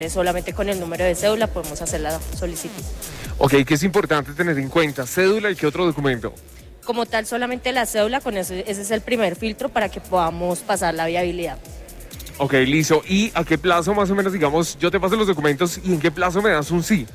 Solamente con el número de cédula podemos hacer la solicitud. Ok, ¿qué es importante tener en cuenta? ¿Cédula y qué otro documento? Como tal, solamente la cédula, con eso, ese es el primer filtro para que podamos pasar la viabilidad. Ok, listo. ¿Y a qué plazo más o menos, digamos, yo te paso los documentos y en qué plazo me das un sí?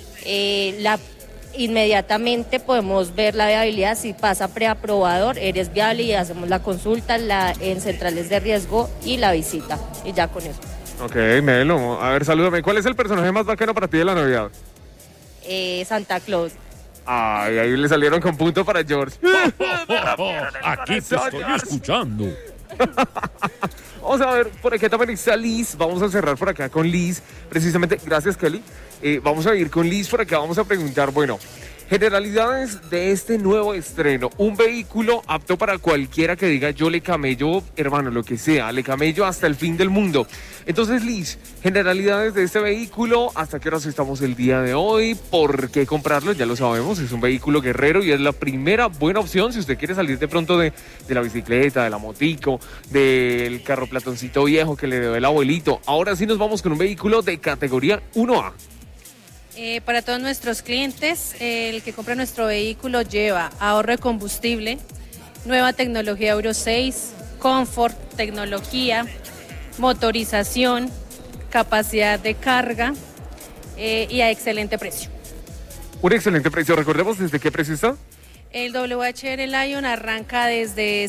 Inmediatamente podemos ver la viabilidad. Si pasa preaprobador, eres viable y hacemos la consulta en centrales de riesgo y la visita. Y ya con eso. Ok, Melo. A ver, salúdame. ¿Cuál es el personaje más bacano para ti de la Navidad? Santa Claus. Ay, ahí le salieron con punto para George. Aquí te estoy escuchando. Vamos a ver, por acá también está Liz. Vamos a cerrar por acá con Liz. Precisamente, gracias Kelly. Vamos a ir con Liz por acá. Vamos a preguntar, bueno, generalidades de este nuevo estreno. Un vehículo apto para cualquiera que diga yo le camello, hermano, lo que sea, le camello hasta el fin del mundo. Entonces, Liz, generalidades de este vehículo, ¿hasta qué horas estamos el día de hoy? ¿Por qué comprarlo? Ya lo sabemos, es un vehículo guerrero y es la primera buena opción si usted quiere salir de pronto de la bicicleta, de la motico, del carro platoncito viejo que le dio el abuelito. Ahora sí nos vamos con un vehículo de categoría 1A. Para todos nuestros clientes, el que compra nuestro vehículo lleva ahorro de combustible, nueva tecnología Euro 6, confort, tecnología, motorización, capacidad de carga y a excelente precio. Un excelente precio. Recordemos desde qué precio está. El WHR Lion arranca desde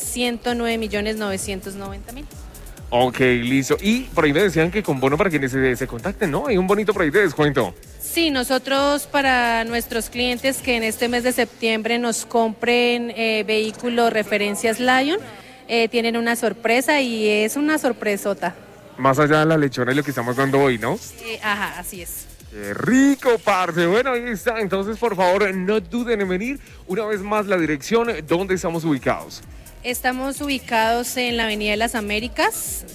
109.990.000. Ok, listo. Y por ahí me decían que con bono para quienes se contacten, ¿no? Hay un bonito por ahí de descuento. Sí, nosotros para nuestros clientes que en este mes de septiembre nos compren vehículos referencias Lion, tienen una sorpresa y es una sorpresota. Más allá de la lechona y lo que estamos dando hoy, ¿no? Ajá, así es. ¡Qué rico, parce! Bueno, ahí está. Entonces, por favor, no duden en venir. Una vez más, la dirección, ¿dónde estamos ubicados? Estamos ubicados en la Avenida de las Américas,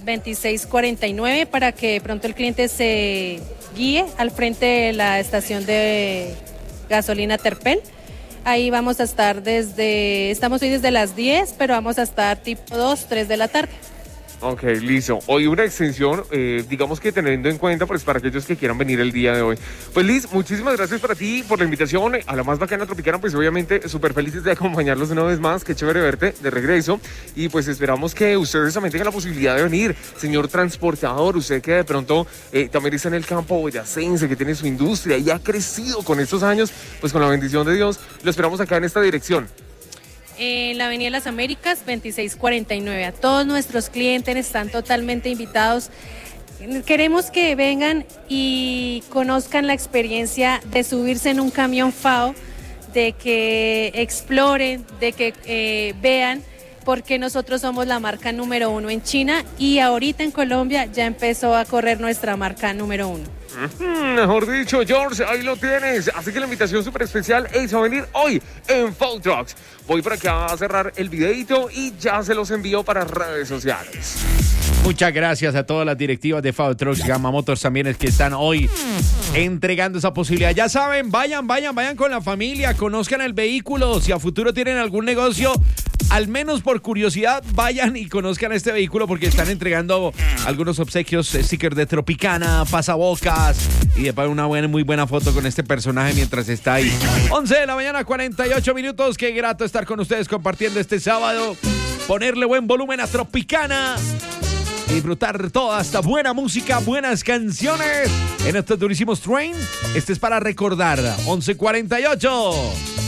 2649, para que pronto el cliente se guíe al frente de la estación de gasolina Terpel. Ahí vamos a estar estamos hoy desde las 10, pero vamos a estar tipo 2, 3 de la tarde. Ok, listo. Hoy una extensión, digamos que teniendo en cuenta, pues para aquellos que quieran venir el día de hoy. Pues Liz, muchísimas gracias para ti, por la invitación a la más bacana Tropicana, pues obviamente súper felices de acompañarlos una vez más, qué chévere verte de regreso, y pues esperamos que ustedes también tengan la posibilidad de venir, señor transportador, usted que de pronto también está en el campo boyacense, que tiene su industria y ha crecido con estos años, pues con la bendición de Dios, lo esperamos acá en esta dirección. En la Avenida de las Américas, 2649. A todos nuestros clientes están totalmente invitados. Queremos que vengan y conozcan la experiencia de subirse en un camión FAO, de que exploren, de que vean, porque nosotros somos la marca número 1 en China y ahorita en Colombia ya empezó a correr nuestra marca número 1. Mejor dicho, George, ahí lo tienes. Así que la invitación súper especial es a venir hoy en Food Trucks. Voy por acá a cerrar el videito y ya se los envío para redes sociales. Muchas gracias a todas las directivas de Food Trucks, Gamma Motors también es que están hoy entregando esa posibilidad. Ya saben, vayan con la familia, conozcan el vehículo. Si a futuro tienen algún negocio, al menos por curiosidad, vayan y conozcan este vehículo porque están entregando algunos obsequios, stickers de Tropicana, pasabocas y de paso una muy buena foto con este personaje mientras está ahí. 11 de la mañana, 48 minutos. Qué grato estar con ustedes compartiendo este sábado. Ponerle buen volumen a Tropicana. Disfrutar toda esta buena música, buenas canciones en este durísimo Train. Este es para recordar. 11:48.